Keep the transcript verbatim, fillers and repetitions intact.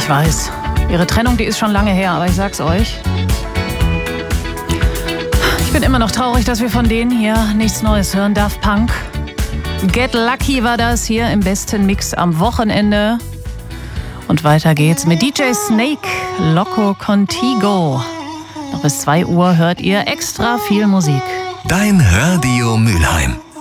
Ich weiß, ihre Trennung, die ist schon lange her, aber ich sag's euch. Ich bin immer noch traurig, dass wir von denen hier nichts Neues hören. Daft Punk. Get Lucky war das hier im besten Mix am Wochenende. Und weiter geht's mit D J Snake, Loco Contigo. Noch bis zwei Uhr hört ihr extra viel Musik. Dein Radio Mülheim.